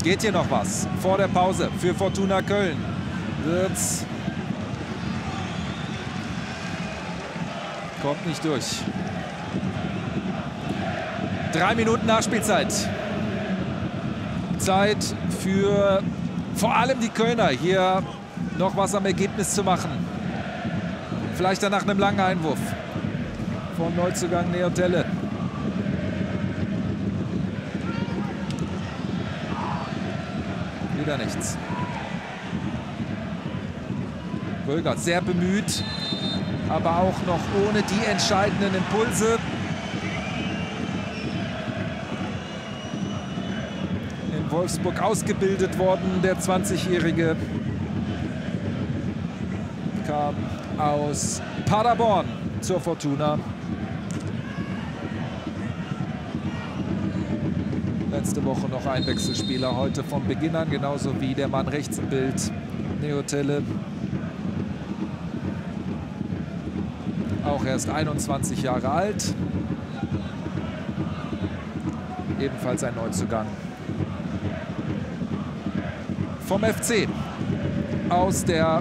Geht hier noch was vor der Pause für Fortuna Köln? Wird's. Kommt nicht durch. 3 Minuten Nachspielzeit. Zeit für vor allem die Kölner, hier noch was am Ergebnis zu machen. Vielleicht dann nach einem langen Einwurf vom Neuzugang Neotelle. Wieder nichts. Bröger sehr bemüht, aber auch noch ohne die entscheidenden Impulse. In Wolfsburg ausgebildet worden, der 20-Jährige. Kam aus Paderborn zur Fortuna. Letzte Woche noch ein Wechselspieler, heute von Beginn an, genauso wie der Mann rechts im Bild, Neotelle. Auch erst 21 Jahre alt. Ebenfalls ein Neuzugang. Vom FC aus der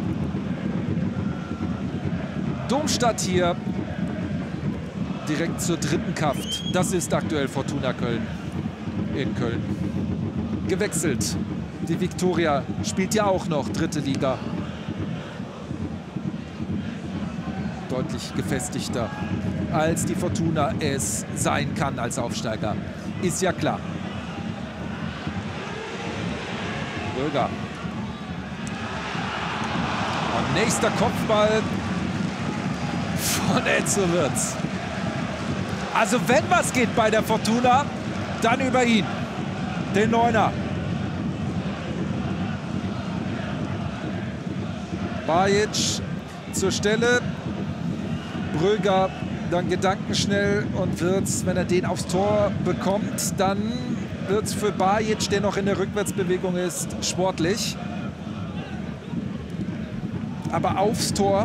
Domstadt hier direkt zur dritten Kraft. Das ist aktuell Fortuna Köln in Köln. Gewechselt. Die Viktoria spielt ja auch noch dritte Liga. Deutlich gefestigter, als die Fortuna es sein kann als Aufsteiger. Ist ja klar. Bröger. Und nächster Kopfball von Enzo Wirtz. Also wenn was geht bei der Fortuna, dann über ihn, den Neuner. Bajic zur Stelle. Bröger dann gedankenschnell und Wirtz, wenn er den aufs Tor bekommt, dann wird es für Bajic, der noch in der Rückwärtsbewegung ist, sportlich. Aber aufs Tor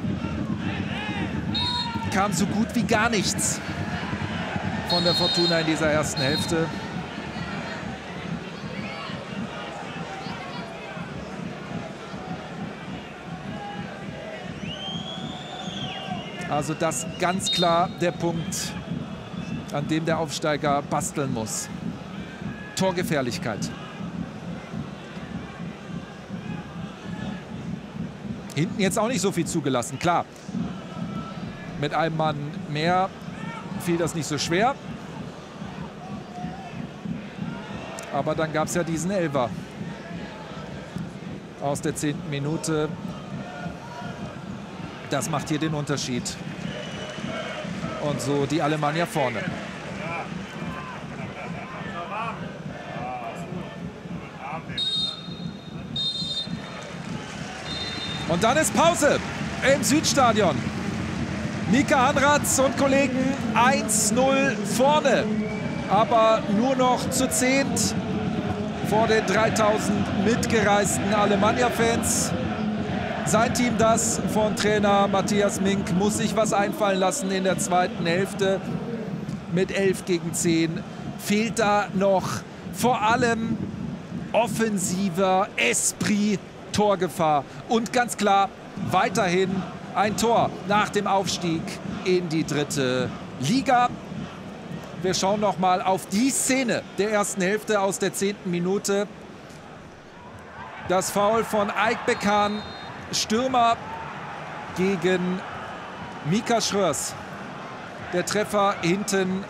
kam so gut wie gar nichts von der Fortuna in dieser ersten Hälfte. Also das ganz klar der Punkt, an dem der Aufsteiger basteln muss. Torgefährlichkeit. Hinten jetzt auch nicht so viel zugelassen, klar. Mit einem Mann mehr fiel das nicht so schwer. Aber dann gab es ja diesen Elfer aus der 10. Minute. Das macht hier den Unterschied. Und so die Alemannia vorne. Und dann ist Pause im Südstadion. Mika Hanratz und Kollegen 1:0 vorne. Aber nur noch zu 10 vor den 3000 mitgereisten Alemannia-Fans. Sein Team, das von Trainer Matthias Mink, muss sich was einfallen lassen in der zweiten Hälfte. Mit 11:10 fehlt da noch vor allem offensiver Esprit, Torgefahr. Und ganz klar, weiterhin ein Tor nach dem Aufstieg in die dritte Liga. Wir schauen noch mal auf die Szene der ersten Hälfte aus der 10. Minute. Das Foul von Aykbekan, Stürmer gegen Mika Schröers. Der Treffer hinten.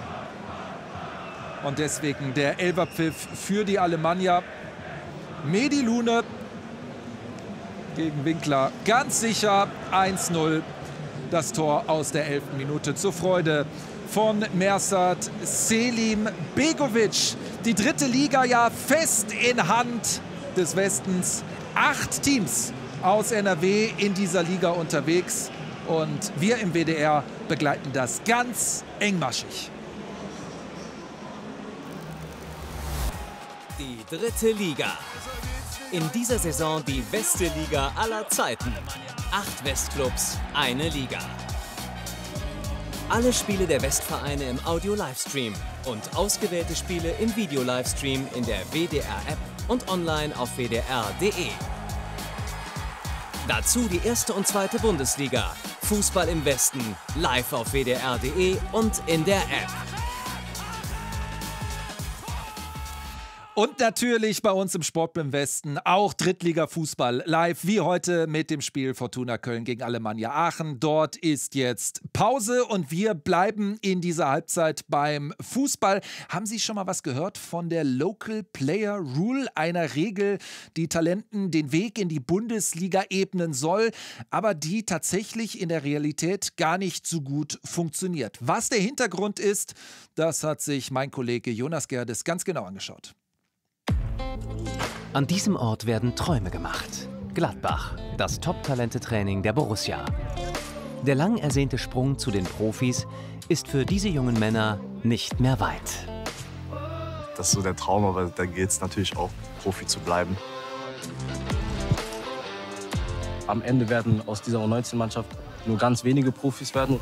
Und deswegen der Elferpfiff für die Alemannia. Medi Lune gegen Winkler. Ganz sicher 1:0. Das Tor aus der 11. Minute zur Freude von Mersat Selim Begovic. Die dritte Liga ja fest in Hand des Westens. 8 Teams aus NRW in dieser Liga unterwegs. Und wir im WDR begleiten das ganz engmaschig. Die dritte Liga. In dieser Saison die beste Liga aller Zeiten. 8 Westclubs, eine Liga. Alle Spiele der Westvereine im Audio-Livestream und ausgewählte Spiele im Video-Livestream in der WDR-App und online auf wdr.de. Dazu die erste und zweite Bundesliga. Fußball im Westen, live auf wdr.de und in der App. Und natürlich bei uns im Sport im Westen auch Drittliga-Fußball live, wie heute mit dem Spiel Fortuna Köln gegen Alemannia Aachen. Dort ist jetzt Pause und wir bleiben in dieser Halbzeit beim Fußball. Haben Sie schon mal was gehört von der Local Player Rule, einer Regel, die Talenten den Weg in die Bundesliga ebnen soll, aber die tatsächlich in der Realität gar nicht so gut funktioniert? Was der Hintergrund ist, das hat sich mein Kollege Jonas Gerdes ganz genau angeschaut. An diesem Ort werden Träume gemacht. Gladbach, das Top-Talente-Training der Borussia. Der lang ersehnte Sprung zu den Profis ist für diese jungen Männer nicht mehr weit. Das ist so der Traum, aber da geht es natürlich auch, Profi zu bleiben. Am Ende werden aus dieser U19-Mannschaft nur ganz wenige Profis werden.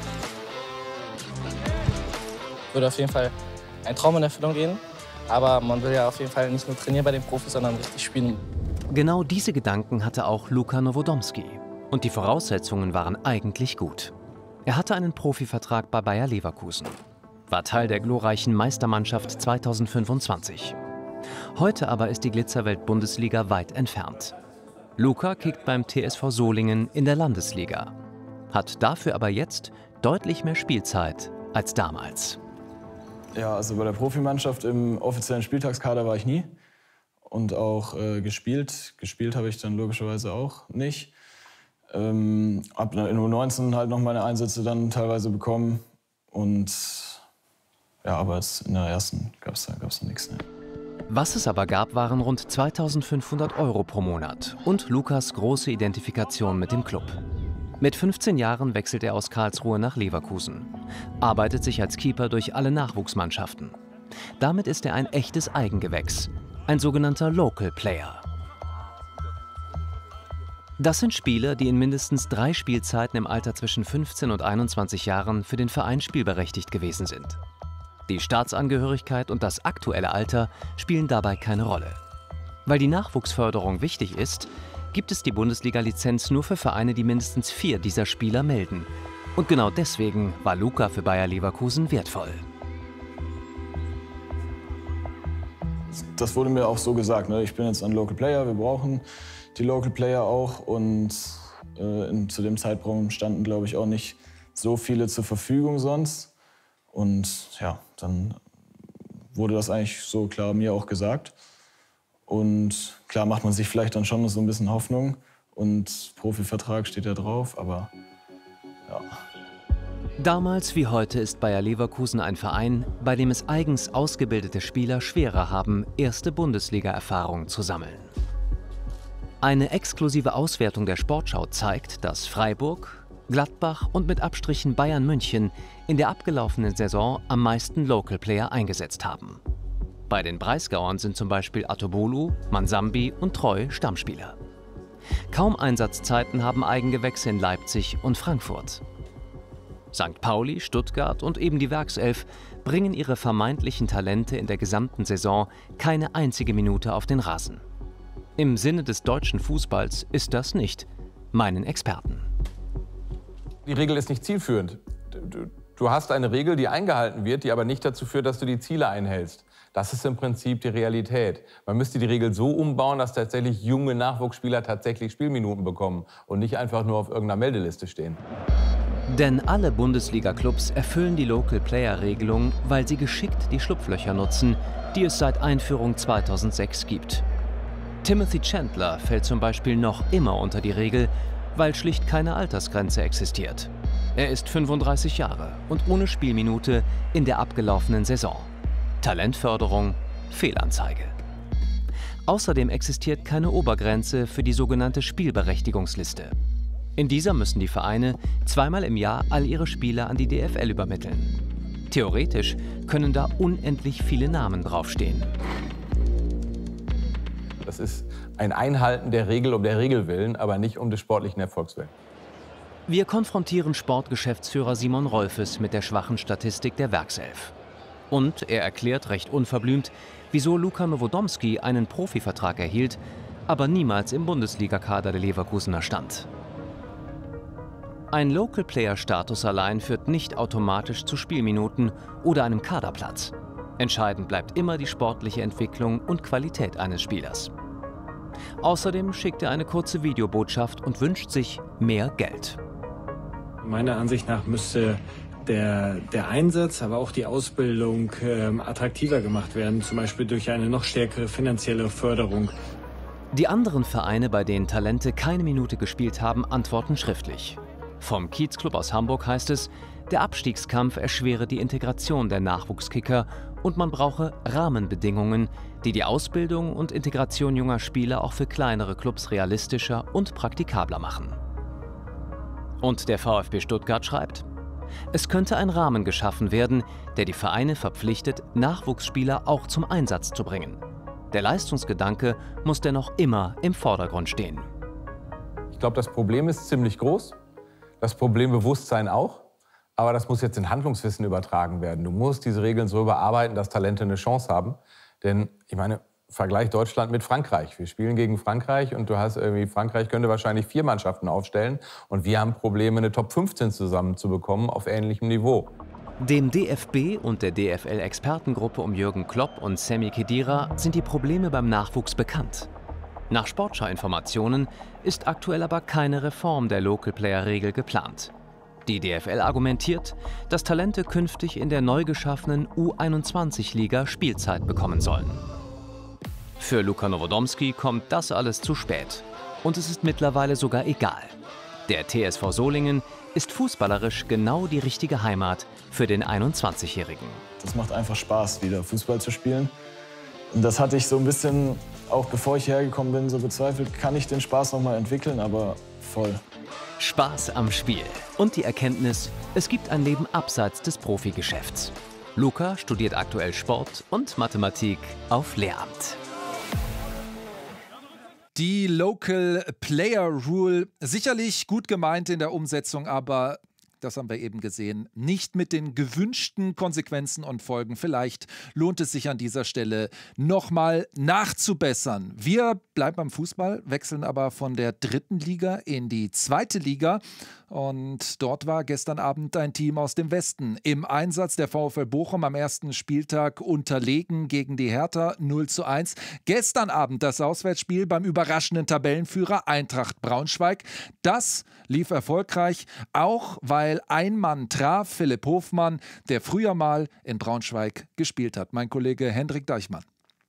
Würde auf jeden Fall ein Traum in Erfüllung gehen. Aber man will ja auf jeden Fall nicht nur trainieren bei den Profis, sondern richtig spielen. Genau diese Gedanken hatte auch Luka Nowodomski. Und die Voraussetzungen waren eigentlich gut. Er hatte einen Profivertrag bei Bayer Leverkusen. War Teil der glorreichen Meistermannschaft 2025. Heute aber ist die Glitzerwelt-Bundesliga weit entfernt. Luka kickt beim TSV Solingen in der Landesliga. Hat dafür aber jetzt deutlich mehr Spielzeit als damals. Ja, also bei der Profimannschaft im offiziellen Spieltagskader war ich nie. Und auch gespielt habe ich dann logischerweise auch nicht. Hab in U19 halt noch meine Einsätze dann teilweise bekommen. Und ja, aber jetzt in der ersten gab es da nichts. Ne. Was es aber gab, waren rund 2.500 € pro Monat und Lukas große Identifikation mit dem Club. Mit 15 Jahren wechselt er aus Karlsruhe nach Leverkusen, arbeitet sich als Keeper durch alle Nachwuchsmannschaften. Damit ist er ein echtes Eigengewächs, ein sogenannter Local Player. Das sind Spieler, die in mindestens 3 Spielzeiten im Alter zwischen 15 und 21 Jahren für den Verein spielberechtigt gewesen sind. Die Staatsangehörigkeit und das aktuelle Alter spielen dabei keine Rolle. Weil die Nachwuchsförderung wichtig ist, gibt es die Bundesliga-Lizenz nur für Vereine, die mindestens 4 dieser Spieler melden. Und genau deswegen war Luka für Bayer Leverkusen wertvoll. Das wurde mir auch so gesagt, ne? Ich bin jetzt ein Local Player, wir brauchen die Local Player auch. Und zu dem Zeitpunkt standen, glaube ich, auch nicht so viele zur Verfügung sonst. Und ja, dann wurde das eigentlich so klar mir auch gesagt. Und klar macht man sich vielleicht dann schon so ein bisschen Hoffnung. Und Profivertrag steht ja drauf, aber ja. Damals wie heute ist Bayer Leverkusen ein Verein, bei dem es eigens ausgebildete Spieler schwerer haben, erste Bundesliga-Erfahrung zu sammeln. Eine exklusive Auswertung der Sportschau zeigt, dass Freiburg, Gladbach und mit Abstrichen Bayern München in der abgelaufenen Saison am meisten Local Player eingesetzt haben. Bei den Breisgauern sind zum Beispiel Atobolu, Mansambi und Treu Stammspieler. Kaum Einsatzzeiten haben Eigengewächse in Leipzig und Frankfurt. St. Pauli, Stuttgart und eben die Werkself bringen ihre vermeintlichen Talente in der gesamten Saison keine einzige Minute auf den Rasen. Im Sinne des deutschen Fußballs ist das nicht, meinen Experten. Die Regel ist nicht zielführend. Du hast eine Regel, die eingehalten wird, die aber nicht dazu führt, dass du die Ziele einhältst. Das ist im Prinzip die Realität. Man müsste die Regel so umbauen, dass tatsächlich junge Nachwuchsspieler tatsächlich Spielminuten bekommen und nicht einfach nur auf irgendeiner Meldeliste stehen. Denn alle Bundesliga-Clubs erfüllen die Local-Player-Regelung, weil sie geschickt die Schlupflöcher nutzen, die es seit Einführung 2006 gibt. Timothy Chandler fällt zum Beispiel noch immer unter die Regel, weil schlicht keine Altersgrenze existiert. Er ist 35 Jahre und ohne Spielminute in der abgelaufenen Saison. Talentförderung, Fehlanzeige. Außerdem existiert keine Obergrenze für die sogenannte Spielberechtigungsliste. In dieser müssen die Vereine zweimal im Jahr all ihre Spieler an die DFL übermitteln. Theoretisch können da unendlich viele Namen draufstehen. Das ist ein Einhalten der Regel um der Regel willen, aber nicht um des sportlichen Erfolgs willen. Wir konfrontieren Sportgeschäftsführer Simon Rolfes mit der schwachen Statistik der Werkself. Und er erklärt recht unverblümt, wieso Luka Nowodomski einen Profivertrag erhielt, aber niemals im Bundesligakader der Leverkusener stand. Ein Local-Player-Status allein führt nicht automatisch zu Spielminuten oder einem Kaderplatz. Entscheidend bleibt immer die sportliche Entwicklung und Qualität eines Spielers. Außerdem schickt er eine kurze Videobotschaft und wünscht sich mehr Geld. Meiner Ansicht nach müsste der Einsatz, aber auch die Ausbildung attraktiver gemacht werden, zum Beispiel durch eine noch stärkere finanzielle Förderung. Die anderen Vereine, bei denen Talente keine Minute gespielt haben, antworten schriftlich. Vom Kiezclub aus Hamburg heißt es, der Abstiegskampf erschwere die Integration der Nachwuchskicker und man brauche Rahmenbedingungen, die die Ausbildung und Integration junger Spieler auch für kleinere Clubs realistischer und praktikabler machen. Und der VfB Stuttgart schreibt: Es könnte ein Rahmen geschaffen werden, der die Vereine verpflichtet, Nachwuchsspieler auch zum Einsatz zu bringen. Der Leistungsgedanke muss dennoch immer im Vordergrund stehen. Ich glaube, das Problem ist ziemlich groß. Das Problembewusstsein auch. Aber das muss jetzt in Handlungswissen übertragen werden. Du musst diese Regeln so überarbeiten, dass Talente eine Chance haben. Denn, ich meine, Vergleich Deutschland mit Frankreich. Wir spielen gegen Frankreich und du hast irgendwie, Frankreich könnte wahrscheinlich 4 Mannschaften aufstellen. Und wir haben Probleme, eine Top 15 zusammenzubekommen auf ähnlichem Niveau. Dem DFB und der DFL-Expertengruppe um Jürgen Klopp und Sami Khedira sind die Probleme beim Nachwuchs bekannt. Nach Sportschau-Informationen ist aktuell aber keine Reform der Local-Player-Regel geplant. Die DFL argumentiert, dass Talente künftig in der neu geschaffenen U21-Liga Spielzeit bekommen sollen. Für Luka Nowodomski kommt das alles zu spät. Und es ist mittlerweile sogar egal. Der TSV Solingen ist fußballerisch genau die richtige Heimat für den 21-Jährigen. Das macht einfach Spaß, wieder Fußball zu spielen. Und das hatte ich so ein bisschen, auch bevor ich hergekommen bin, so bezweifelt, kann ich den Spaß noch mal entwickeln, aber voll. Spaß am Spiel und die Erkenntnis, es gibt ein Leben abseits des Profigeschäfts. Luka studiert aktuell Sport und Mathematik auf Lehramt. Die Local Player Rule, sicherlich gut gemeint in der Umsetzung, aber das haben wir eben gesehen, nicht mit den gewünschten Konsequenzen und Folgen. Vielleicht lohnt es sich an dieser Stelle nochmal nachzubessern. Wir bleiben beim Fußball, wechseln aber von der 3. Liga in die 2. Liga. Und dort war gestern Abend ein Team aus dem Westen im Einsatz. Der VfL Bochum am ersten Spieltag unterlegen gegen die Hertha 0:1. Gestern Abend das Auswärtsspiel beim überraschenden Tabellenführer Eintracht Braunschweig. Das lief erfolgreich, auch weil ein Mann traf, Philipp Hofmann, der früher mal in Braunschweig gespielt hat. Mein Kollege Hendrik Deichmann.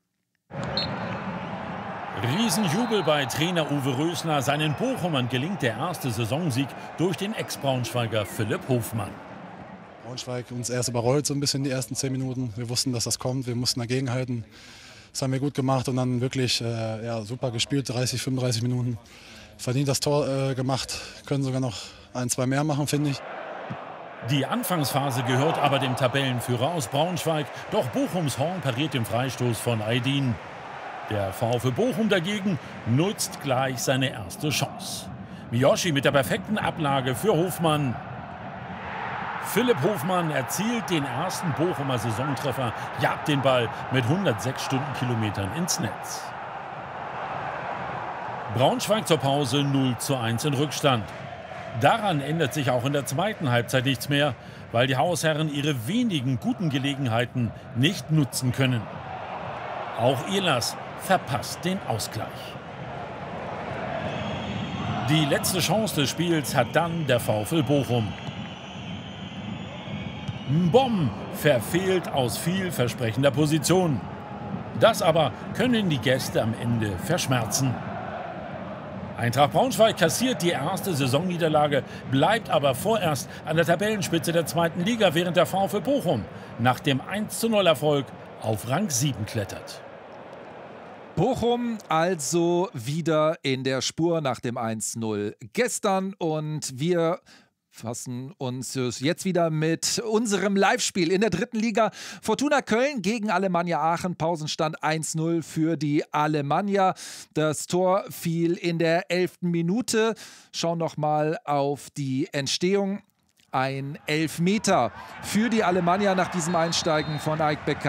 Riesenjubel bei Trainer Uwe Rösner. Seinen Bochumern gelingt der erste Saisonsieg durch den Ex-Braunschweiger Philipp Hofmann. Braunschweig uns erst überrollt so ein bisschen die ersten 10 Minuten. Wir wussten, dass das kommt. Wir mussten dagegenhalten. Das haben wir gut gemacht und dann wirklich super gespielt, 30, 35 Minuten. Verdient das Tor gemacht. Können sogar noch 1, 2 mehr machen, finde ich. Die Anfangsphase gehört aber dem Tabellenführer aus Braunschweig. Doch Bochums Horn pariert den Freistoß von Aydin. Der VfL Bochum dagegen nutzt gleich seine erste Chance. Miyoshi mit der perfekten Ablage für Hofmann. Philipp Hofmann erzielt den ersten Bochumer Saisontreffer, jagt den Ball mit 106 Stundenkilometern ins Netz. Braunschweig zur Pause 0:1 in Rückstand. Daran ändert sich auch in der zweiten Halbzeit nichts mehr, weil die Hausherren ihre wenigen guten Gelegenheiten nicht nutzen können. Auch Ehlers verpasst den Ausgleich. Die letzte Chance des Spiels hat dann der VfL Bochum. Mbom verfehlt aus vielversprechender Position. Das aber können die Gäste am Ende verschmerzen. Eintracht Braunschweig kassiert die erste Saisonniederlage, bleibt aber vorerst an der Tabellenspitze der 2. Liga, während der VfL Bochum nach dem 1:0-Erfolg auf Rang 7 klettert. Bochum also wieder in der Spur nach dem 1:0 gestern und wir fassen uns jetzt wieder mit unserem Live-Spiel in der 3. Liga. Fortuna Köln gegen Alemannia Aachen. Pausenstand 1:0 für die Alemannia. Das Tor fiel in der 11. Minute. Schauen noch mal auf die Entstehung. Ein Elfmeter für die Alemannia nach diesem Einsteigen von Aik Bekkan.